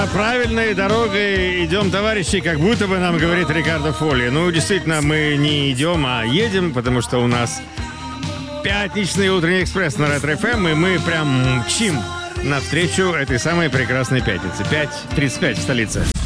правильной дорогой идем, товарищи, как будто бы нам говорит Рикардо Фолли. Ну, действительно, мы не идем, а едем, потому что у нас пятничный утренний экспресс на Ретро-ФМ, и мы прям мчим навстречу этой самой прекрасной пятнице. 5:35 в столице.